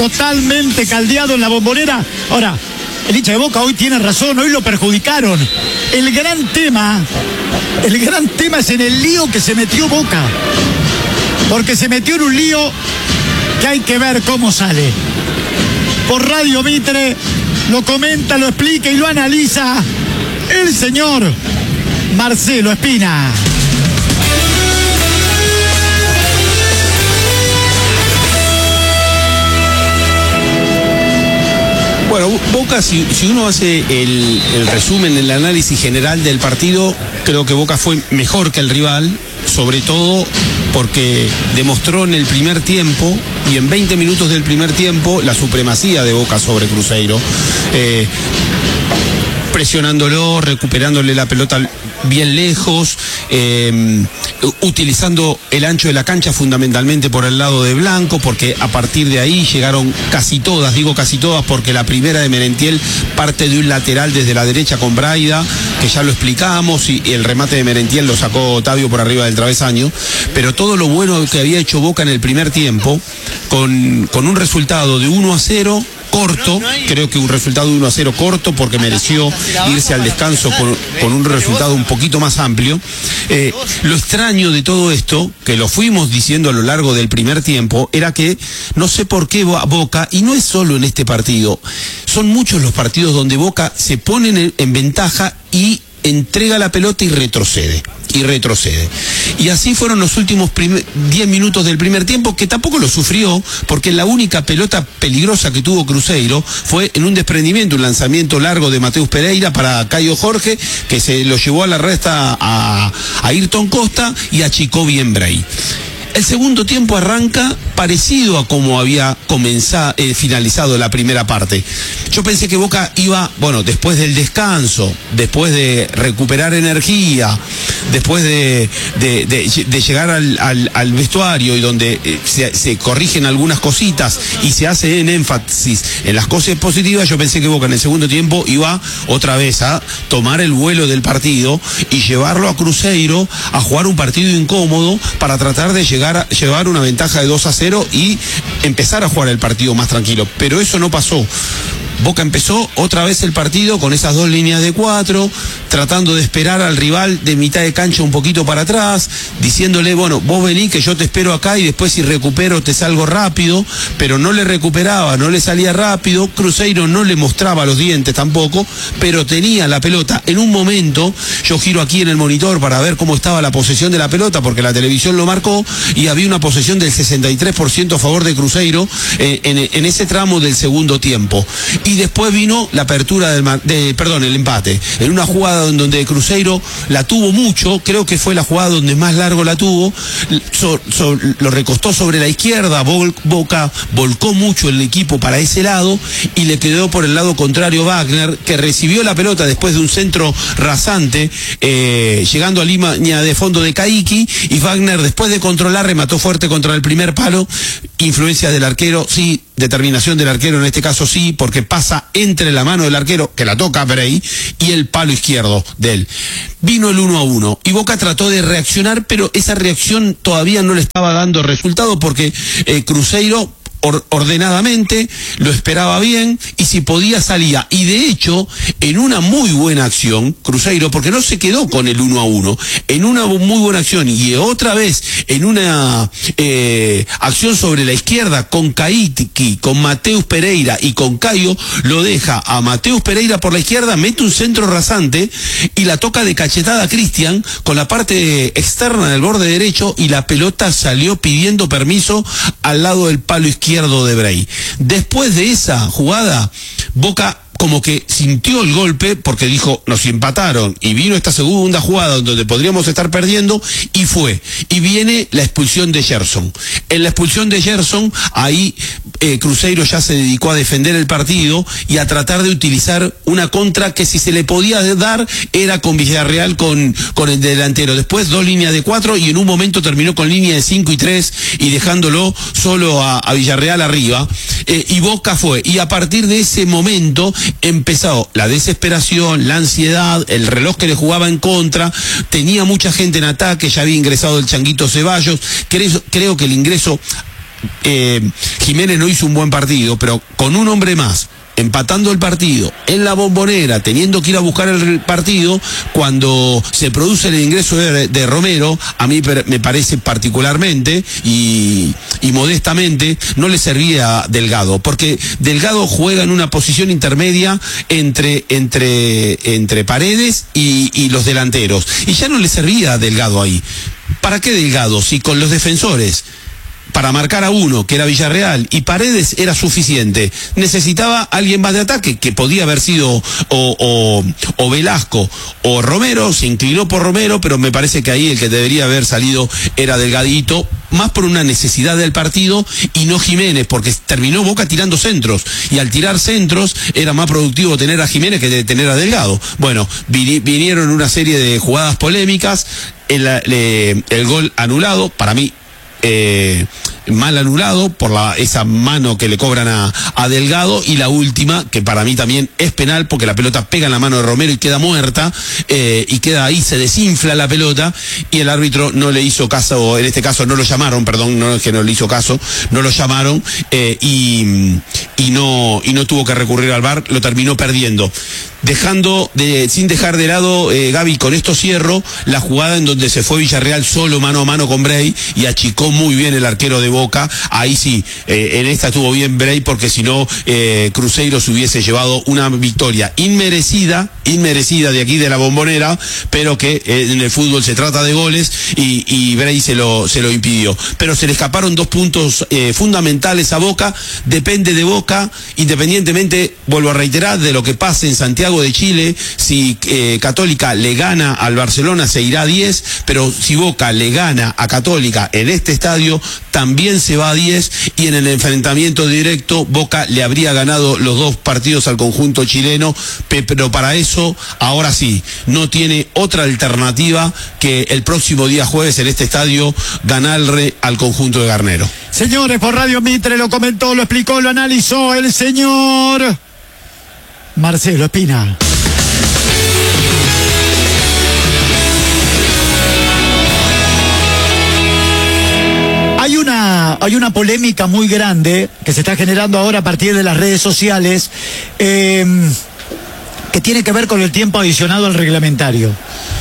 totalmente caldeado en la Bombonera. Ahora, el hincha de Boca hoy tiene razón, hoy lo perjudicaron. El gran tema es en el lío que se metió Boca. Porque se metió en un lío que hay que ver cómo sale. Por Radio Mitre lo comenta, lo explica y lo analiza el señor Marcelo Espina. Bueno, Boca, si uno hace el resumen, el análisis general del partido, creo que Boca fue mejor que el rival, sobre todo porque demostró en el primer tiempo y en 20 minutos del primer tiempo la supremacía de Boca sobre Cruzeiro, presionándolo, recuperándole la pelota bien lejos, utilizando el ancho de la cancha fundamentalmente por el lado de Blanco, porque a partir de ahí llegaron casi todas, digo casi todas porque la primera de Merentiel parte de un lateral desde la derecha con Braida, que ya lo explicamos, y el remate de Merentiel lo sacó Otavio por arriba del travesaño, pero todo lo bueno que había hecho Boca en el primer tiempo, con un resultado de 1-0, corto, creo que un resultado de 1-0 corto porque mereció irse al descanso con un resultado un poquito más amplio. Lo extraño de todo esto, que lo fuimos diciendo a lo largo del primer tiempo, era que no sé por qué Boca, y no es solo en este partido, son muchos los partidos donde Boca se pone en ventaja y entrega la pelota y retrocede. Y así fueron los últimos 10 minutos del primer tiempo, que tampoco lo sufrió, porque la única pelota peligrosa que tuvo Cruzeiro fue en un desprendimiento, un lanzamiento largo de Mateus Pereira para Caio Jorge, que se lo llevó a la resta a Ayrton Costa y achicó bien Bray. El segundo tiempo arranca parecido a como había finalizado la primera parte. Yo pensé que Boca iba, bueno, después del descanso, después de recuperar energía, después de llegar al vestuario y donde se corrigen algunas cositas y se hace en énfasis en las cosas positivas, yo pensé que Boca en el segundo tiempo iba otra vez a tomar el vuelo del partido y llevarlo a Cruzeiro a jugar un partido incómodo para tratar de llevar una ventaja de 2-0 y empezar a jugar el partido más tranquilo, pero eso no pasó. Boca empezó otra vez el partido con esas dos líneas de 4, tratando de esperar al rival de mitad de cancha un poquito para atrás, diciéndole, bueno, vos vení que yo te espero acá y después si recupero te salgo rápido, pero no le recuperaba, no le salía rápido. Cruzeiro no le mostraba los dientes tampoco, pero tenía la pelota. En un momento, yo giro aquí en el monitor para ver cómo estaba la posesión de la pelota, porque la televisión lo marcó, y había una posesión del 63% a favor de Cruzeiro en ese tramo del segundo tiempo. Y después vino la apertura el empate, en una jugada en donde Cruzeiro la tuvo mucho, creo que fue la jugada donde más largo la tuvo, lo recostó sobre la izquierda, Boca volcó mucho el equipo para ese lado y le quedó por el lado contrario Wagner, que recibió la pelota después de un centro rasante, llegando a línea de fondo de Caiki, y Wagner, después de controlar, remató fuerte contra el primer palo. Influencia del arquero, sí, determinación del arquero en este caso sí, porque pasa entre la mano del arquero, que la toca Bray, y el palo izquierdo de él. Vino el 1-1 y Boca trató de reaccionar, pero esa reacción todavía no le estaba dando resultado, porque Cruzeiro ordenadamente lo esperaba bien y si podía salía, y de hecho en una muy buena acción Cruzeiro, porque no se quedó con el 1-1, en una muy buena acción y otra vez en una acción sobre la izquierda con Caiki, con Mateus Pereira y con Caio, lo deja a Mateus Pereira por la izquierda, mete un centro rasante y la toca de cachetada a Cristian con la parte externa del borde derecho, y la pelota salió pidiendo permiso al lado del palo izquierdo de Bray. Después de esa jugada, Boca como que sintió el golpe, porque dijo, nos empataron, y vino esta segunda jugada donde podríamos estar perdiendo, y viene la expulsión de Gerson. En la expulsión de Gerson, ahí Cruzeiro ya se dedicó a defender el partido y a tratar de utilizar una contra que si se le podía dar era con Villarreal con el delantero. Después 2 líneas de 4 y en un momento terminó con línea de 5 y 3 y dejándolo solo a Villarreal arriba. Y Boca fue, y a partir de ese momento empezó la desesperación, la ansiedad, el reloj que le jugaba en contra, tenía mucha gente en ataque, ya había ingresado el Changuito Ceballos, creo que el ingreso Jiménez no hizo un buen partido, pero con un hombre más, empatando el partido en la Bombonera, teniendo que ir a buscar el partido, cuando se produce el ingreso de Romero, a mí me parece particularmente y modestamente no le servía a Delgado, porque Delgado juega en una posición intermedia entre Paredes y los delanteros, y ya no le servía a Delgado ahí. ¿Para qué Delgado? Si con los defensores para marcar a uno, que era Villarreal, y Paredes era suficiente, necesitaba alguien más de ataque, que podía haber sido o Velasco o Romero. Se inclinó por Romero, pero me parece que ahí el que debería haber salido era Delgadito, más por una necesidad del partido y no Jiménez, porque terminó Boca tirando centros, y al tirar centros era más productivo tener a Jiménez que tener a Delgado. Bueno, vinieron una serie de jugadas polémicas, el gol anulado, para mí mal anulado por esa mano que le cobran a Delgado, y la última, que para mí también es penal, porque la pelota pega en la mano de Romero y queda muerta, y queda ahí, se desinfla la pelota, y el árbitro no le hizo caso, en este caso no lo llamaron, perdón, no es que no le hizo caso, no lo llamaron, y no tuvo que recurrir al VAR, lo terminó perdiendo. Sin dejar de lado, Gaby, con esto cierro, la jugada en donde se fue Villarreal solo mano a mano con Bray y achicó muy bien el arquero de Boca. Ahí sí, en esta estuvo bien Bray, porque si no, Cruzeiro se hubiese llevado una victoria inmerecida de aquí de la Bombonera, pero que en el fútbol se trata de goles, y Bray se lo impidió. Pero se le escaparon 2 puntos fundamentales a Boca. Depende de Boca, independientemente, vuelvo a reiterar, de lo que pase en Santiago de Chile. Si Católica le gana al Barcelona, se irá a 10, pero si Boca le gana a Católica en este estadio, también se va a 10, y en el enfrentamiento directo Boca le habría ganado los 2 partidos al conjunto chileno, pero para eso, ahora sí, no tiene otra alternativa que el próximo día jueves en este estadio ganarle al conjunto de Garnero. Señores, por Radio Mitre lo comentó, lo explicó, lo analizó el señor Marcelo Espina. Hay una polémica muy grande que se está generando ahora a partir de las redes sociales, que tiene que ver con el tiempo adicionado al reglamentario.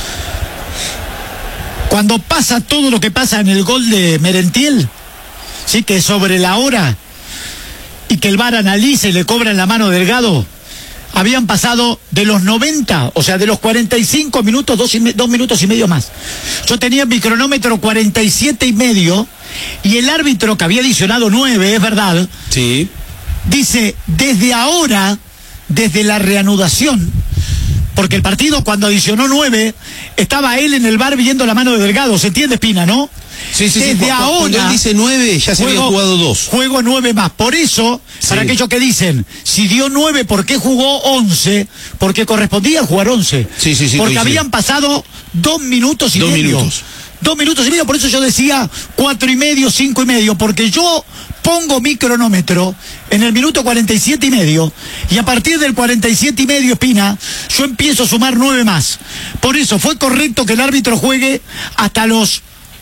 Cuando pasa todo lo que pasa en el gol de Merentiel, sí, que sobre la hora, y que el VAR analice y le cobra en la mano Delgado, habían pasado de los 90, o sea, de los 45 minutos, 2 minutos y medio más. Yo tenía en mi cronómetro 47 y medio, y el árbitro, que había adicionado 9, es verdad, sí, dice, desde ahora, desde la reanudación, porque el partido cuando adicionó 9, estaba él en el VAR viendo la mano de Delgado, ¿se entiende, Espina, no? Sí, desde ahora, cuando él dice 9, ya se había jugado 2. Juego 9 más. Por eso, sí, para aquellos que dicen, si dio 9, ¿por qué jugó 11? Porque correspondía jugar 11. Sí, porque habían pasado 2 minutos y medio. 2 minutos y medio, por eso yo decía 4 y medio, 5 y medio, porque yo pongo mi cronómetro en el minuto 47 y medio, y a partir del 47 y medio, Espina, yo empiezo a sumar 9 más. Por eso fue correcto que el árbitro juegue hasta los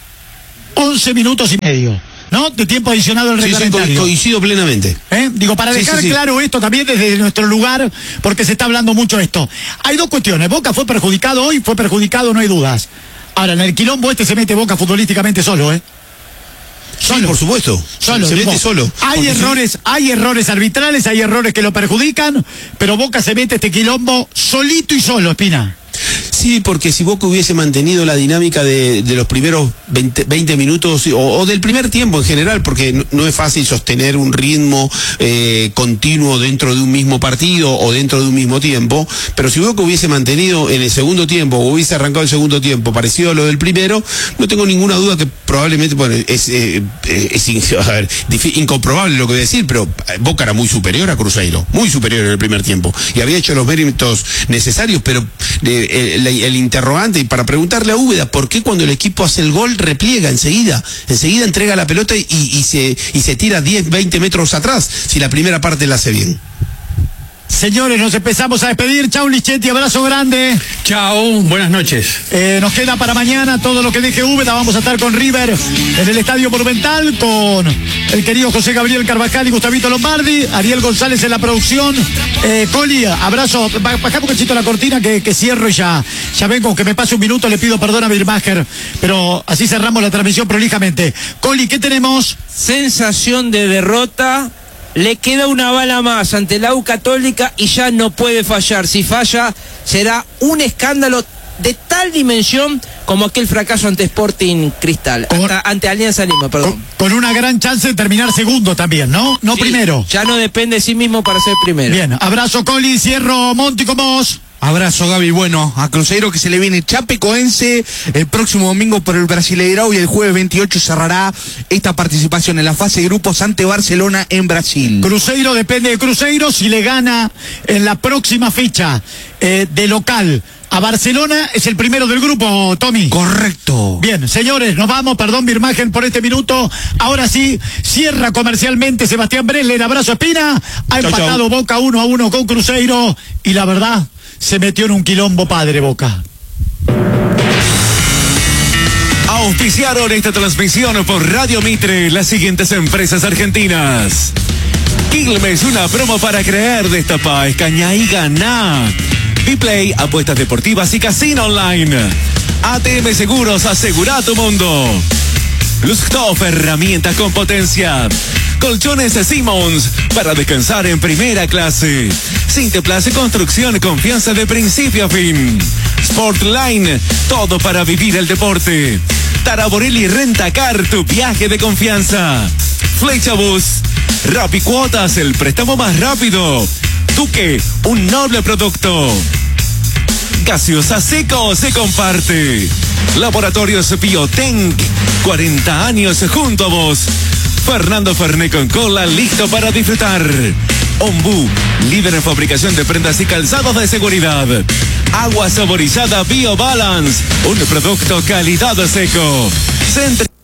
11 minutos y medio, ¿no? De tiempo adicionado al reglamentario. Sí, coincido plenamente. Digo, para dejar claro esto también desde nuestro lugar, porque se está hablando mucho de esto. Hay 2 cuestiones. Boca fue perjudicado hoy, fue perjudicado, no hay dudas. Ahora, en el quilombo se mete Boca futbolísticamente solo, Solo. Sí, por supuesto. Solo. Se mete solo. Hay errores arbitrales, hay errores que lo perjudican, pero Boca se mete este quilombo solito y solo, Espina. Sí, porque si Boca hubiese mantenido la dinámica de los primeros 20 minutos o del primer tiempo en general, porque no es fácil sostener un ritmo continuo dentro de un mismo partido o dentro de un mismo tiempo, pero si Boca hubiese mantenido en el segundo tiempo o hubiese arrancado el segundo tiempo parecido a lo del primero, no tengo ninguna duda que probablemente, bueno, es incomprobable lo que voy a decir, pero Boca era muy superior a Cruzeiro, muy superior en el primer tiempo, y había hecho los méritos necesarios, pero el interrogante, y para preguntarle a Úbeda, ¿por qué cuando el equipo hace el gol repliega enseguida entrega la pelota y se tira 10, 20 metros atrás, si la primera parte la hace bien? Señores, nos empezamos a despedir. Chau, Lichetti, abrazo grande. Chau, buenas noches. Nos queda para mañana todo lo que deje Úbeda. Vamos a estar con River en el Estadio Monumental, con el querido José Gabriel Carvajal y Gustavito Lombardi, Ariel González en la producción. Coli, abrazo. Bajá un cachito la cortina que cierro y ya vengo. Que me pase un minuto, le pido perdón a Birmacher, pero así cerramos la transmisión prolijamente. Coli, ¿qué tenemos? Sensación de derrota. Le queda una bala más ante la U Católica y ya no puede fallar. Si falla, será un escándalo de tal dimensión como aquel fracaso ante Sporting Cristal, ante Alianza Lima, perdón. Con una gran chance de terminar segundo también, ¿no? No sí, primero. Ya no depende de sí mismo para ser primero. Bien, abrazo Coli, cierro Monti con vos. Abrazo, Gaby. Bueno, a Cruzeiro que se le viene Chapecoense el próximo domingo por el Brasileirão y el jueves 28 cerrará esta participación en la fase de grupos ante Barcelona en Brasil. Cruzeiro depende de Cruzeiro si le gana en la próxima fecha de local a Barcelona, es el primero del grupo, Tommy. Correcto. Bien, señores, nos vamos, perdón Birmachen por este minuto. Ahora sí, cierra comercialmente Sebastián Bresler, abrazo Espina. Ha empatado chau. Boca 1-1 con Cruzeiro y la verdad, se metió en un quilombo padre Boca. Auspiciaron esta transmisión por Radio Mitre las siguientes empresas argentinas. Quilmes, una promo para creer, destapa, escañá y ganá. Bplay, apuestas deportivas y casino online. ATM Seguros, asegura tu mundo. Lusthoff, herramientas con potencia. Colchones Simmons, para descansar en primera clase. Sinteplace Construcción, confianza de principio a fin. Sportline, todo para vivir el deporte. Taraborelli Rentacar, tu viaje de confianza. Flechabus, Rapicuotas, el préstamo más rápido. Duque, un noble producto. Gaseosa Seco se comparte. Laboratorios Biotenc, 40 años junto a vos. Fernando Fernet con cola, listo para disfrutar. Ombú, líder en fabricación de prendas y calzados de seguridad. Agua saborizada BioBalance, un producto calidad seco.